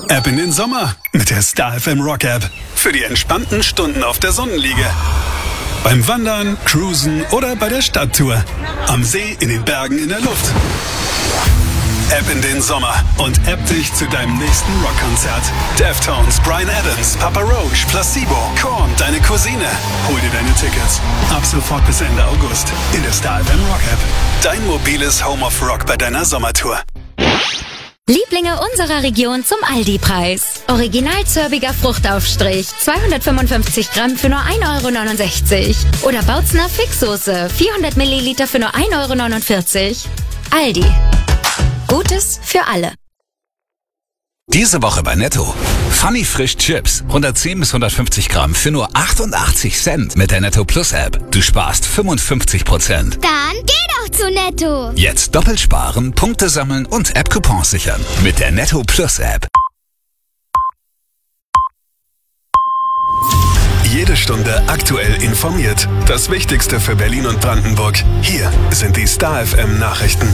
Ab in den Sommer mit der Star FM Rock App. Für die entspannten Stunden auf der Sonnenliege. Beim Wandern, Cruisen oder bei der Stadttour. Am See, in den Bergen, in der Luft. Ab in den Sommer und app dich zu deinem nächsten Rockkonzert. Deftones, Bryan Adams, Papa Roach, Placebo, Korn, deine Cousine. Hol dir deine Tickets. Ab sofort bis Ende August in der Star FM Rock App. Dein mobiles Home of Rock bei deiner Sommertour. Lieblinge unserer Region zum Aldi-Preis. Original zörbiger Fruchtaufstrich, 255 Gramm für nur 1,69 €. Oder Bautzner Fixsoße, 400 Milliliter für nur 1,49 €. Aldi. Gutes für alle. Diese Woche bei Netto. Funny Frisch Chips, 110 bis 150 Gramm für nur 88 Cent mit der Netto Plus App. Du sparst 55%. Dann geh doch zu Netto. Jetzt doppelt sparen, Punkte sammeln und App-Coupons sichern mit der Netto Plus App. Jede Stunde aktuell informiert. Das Wichtigste für Berlin und Brandenburg. Hier sind die Star FM Nachrichten.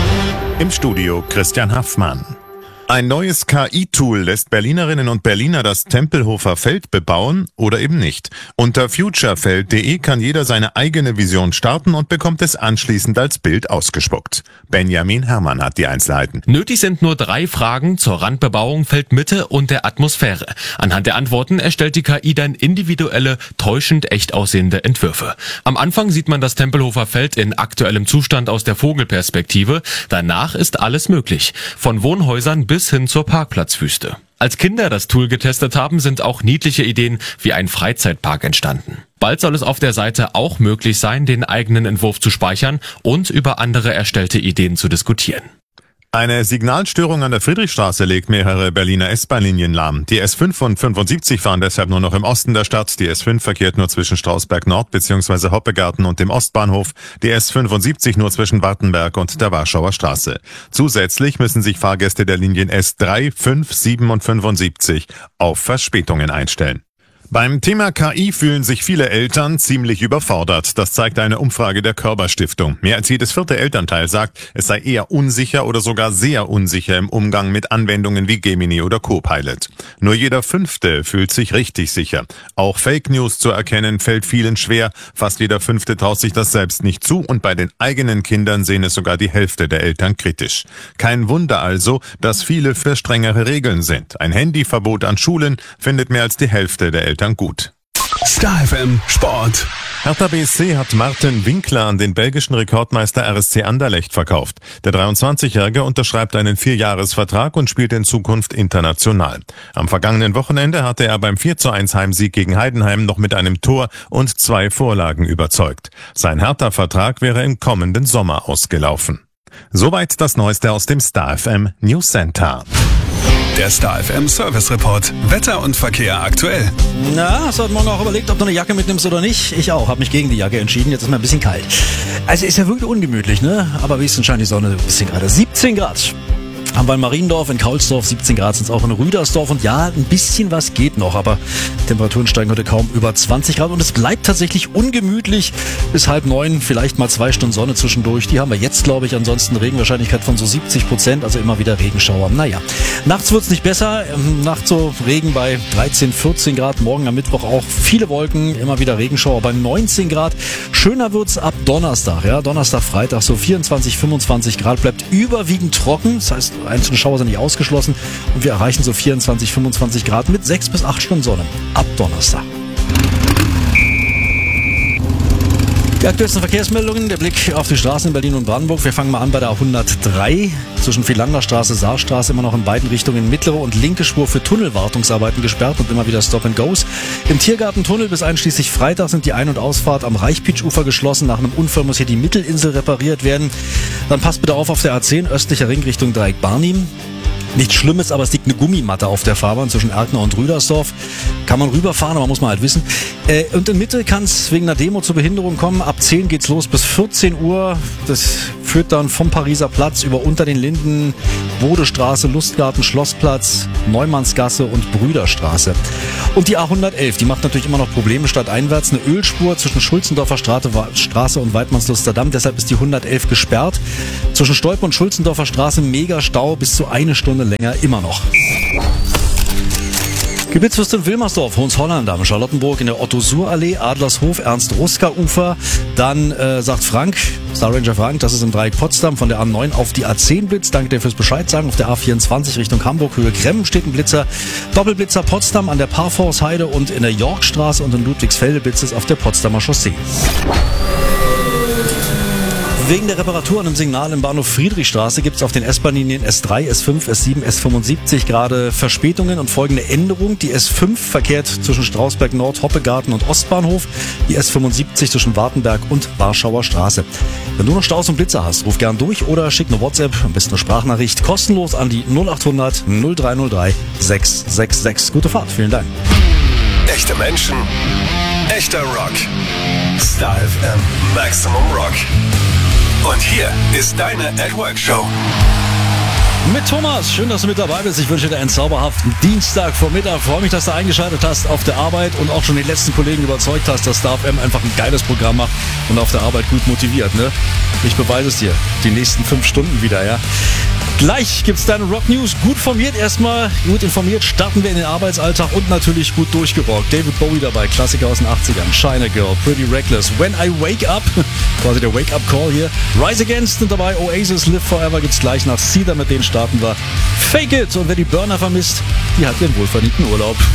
Im Studio Christian Haffmann. Ein neues KI-Tool lässt Berlinerinnen und Berliner das Tempelhofer Feld bebauen oder eben nicht. Unter futurefeld.de kann jeder seine eigene Vision starten und bekommt es anschließend als Bild ausgespuckt. Benjamin Herrmann hat die Einzelheiten. Nötig sind nur 3 Fragen zur Randbebauung, Feldmitte und der Atmosphäre. Anhand der Antworten erstellt die KI dann individuelle, täuschend echt aussehende Entwürfe. Am Anfang sieht man das Tempelhofer Feld in aktuellem Zustand aus der Vogelperspektive. Danach ist alles möglich. Von Wohnhäusern bis hin zur Parkplatzwüste. Als Kinder das Tool getestet haben, sind auch niedliche Ideen wie ein Freizeitpark entstanden. Bald soll es auf der Seite auch möglich sein, den eigenen Entwurf zu speichern und über andere erstellte Ideen zu diskutieren. Eine Signalstörung an der Friedrichstraße legt mehrere Berliner S-Bahn-Linien lahm. Die S5 und 75 fahren deshalb nur noch im Osten der Stadt. Die S5 verkehrt nur zwischen Strausberg Nord bzw. Hoppegarten und dem Ostbahnhof. Die S75 nur zwischen Wartenberg und der Warschauer Straße. Zusätzlich müssen sich Fahrgäste der Linien S3, 5, 7 und 75 auf Verspätungen einstellen. Beim Thema KI fühlen sich viele Eltern ziemlich überfordert. Das zeigt eine Umfrage der Körber-Stiftung. Mehr als jedes 4. Elternteil sagt, es sei eher unsicher oder sogar sehr unsicher im Umgang mit Anwendungen wie Gemini oder Copilot. Nur jeder 5. fühlt sich richtig sicher. Auch Fake News zu erkennen fällt vielen schwer. Fast jeder 5. traut sich das selbst nicht zu und bei den eigenen Kindern sehen es sogar die Hälfte der Eltern kritisch. Kein Wunder also, dass viele für strengere Regeln sind. Ein Handyverbot an Schulen findet mehr als die Hälfte der Eltern gut. Star FM Sport. Hertha BSC hat Martin Winkler an den belgischen Rekordmeister RSC Anderlecht verkauft. Der 23-Jährige unterschreibt einen 4-Jahres-Vertrag und spielt in Zukunft international. Am vergangenen Wochenende hatte er beim 4:1 Heimsieg gegen Heidenheim noch mit einem Tor und 2 Vorlagen überzeugt. Sein Hertha-Vertrag wäre im kommenden Sommer ausgelaufen. Soweit das Neueste aus dem Star FM News Center. Der Star FM Service Report. Wetter und Verkehr aktuell. Na, hast du heute Morgen auch überlegt, ob du eine Jacke mitnimmst oder nicht? Ich auch, habe mich gegen die Jacke entschieden. Jetzt ist mir ein bisschen kalt. Also ist ja wirklich ungemütlich, ne? Aber wenigstens scheint die Sonne ein bisschen gerade. 17 Grad. Haben wir in Mariendorf, in Kaulsdorf, 17 Grad sind es auch in Rüdersdorf. Und ja, ein bisschen was geht noch, aber Temperaturen steigen heute kaum über 20 Grad. Und es bleibt tatsächlich ungemütlich bis 8:30, vielleicht mal 2 Stunden Sonne zwischendurch. Die haben wir jetzt, glaube ich. Ansonsten Regenwahrscheinlichkeit von so 70%, also immer wieder Regenschauer. Naja, nachts wird es nicht besser. Nachts so Regen bei 13, 14 Grad. Morgen am Mittwoch auch viele Wolken, immer wieder Regenschauer bei 19 Grad. Schöner wird's ab Donnerstag. Ja, Donnerstag, Freitag so 24, 25 Grad. Bleibt überwiegend trocken. Das heißt, einzelne Schauer sind nicht ausgeschlossen und wir erreichen so 24, 25 Grad mit 6 bis 8 Stunden Sonne ab Donnerstag. Die aktuellsten Verkehrsmeldungen, der Blick auf die Straßen in Berlin und Brandenburg. Wir fangen mal an bei der 103 zwischen Philanderstraße, Saarstraße, immer noch in beiden Richtungen mittlere und linke Spur für Tunnelwartungsarbeiten gesperrt und immer wieder Stop-and-Goes. Im Tiergartentunnel bis einschließlich Freitag sind die Ein- und Ausfahrt am Reichpitsch-Ufer geschlossen. Nach einem Unfall muss hier die Mittelinsel repariert werden. Dann passt bitte auf der A10 östlicher Ring Richtung Dreieck Barnim. Nichts Schlimmes, aber es liegt eine Gummimatte auf der Fahrbahn zwischen Erkner und Rüdersdorf. Kann man rüberfahren, aber muss man halt wissen. Und in Mitte kann es wegen einer Demo zur Behinderung kommen. Ab 10 geht's los bis 14 Uhr. Das führt dann vom Pariser Platz über Unter den Linden, Bodestraße, Lustgarten, Schlossplatz, Neumannsgasse und Brüderstraße. Und die A111, die macht natürlich immer noch Probleme stadteinwärts. Eine Ölspur zwischen Schulzendorfer Straße und Weidmannslusterdamm. Deshalb ist die 111 gesperrt. Zwischen Stolpe und Schulzendorfer Straße mega Stau bis zu 1 Stunde länger immer noch. Gebietsfürstin Wilmersdorf, Hohenzollern, am Charlottenburg in der Otto-Suhr-Allee, Adlershof, Ernst-Ruska-Ufer. Dann sagt Frank, Star Ranger Frank, das ist im Dreieck Potsdam von der A9 auf die A10 Blitz. Danke dir fürs Bescheid sagen. Auf der A24 Richtung Hamburg, Höhe Kremmen steht ein Blitzer. Doppelblitzer Potsdam an der Parforce-Heide und in der Yorkstraße und in Ludwigsfelde Blitz ist auf der Potsdamer Chaussee. Wegen der Reparaturen im Signal im Bahnhof Friedrichstraße gibt es auf den S-Bahn-Linien S3, S5, S7, S75 gerade Verspätungen und folgende Änderung. Die S5 verkehrt zwischen Strausberg Nord, Hoppegarten und Ostbahnhof. Die S75 zwischen Wartenberg und Warschauer Straße. Wenn du noch Staus und Blitzer hast, ruf gern durch oder schick eine WhatsApp, am besten eine Sprachnachricht, kostenlos an die 0800 0303 666. Gute Fahrt, vielen Dank. Echte Menschen, echter Rock. Star FM Maximum Rock. Und hier ist deine At-Work-Show. Mit Thomas, schön, dass du mit dabei bist. Ich wünsche dir einen zauberhaften Dienstagvormittag. Freue mich, dass du eingeschaltet hast auf der Arbeit und auch schon die letzten Kollegen überzeugt hast, dass Star FM einfach ein geiles Programm macht und auf der Arbeit gut motiviert. Ne? Ich beweise es dir. Die nächsten 5 Stunden wieder, ja. Gleich gibt's deine Rock News. Gut formiert erstmal, gut informiert, starten wir in den Arbeitsalltag und natürlich gut durchgerockt. David Bowie dabei, Klassiker aus den 80ern, China Girl, Pretty Reckless, When I Wake Up, quasi der Wake-Up-Call hier. Rise Against und dabei Oasis, Live Forever gibt's gleich nach Cedar, mit denen starten wir. Fake It, und wer die Burner vermisst, die hat ihren wohlverdienten Urlaub.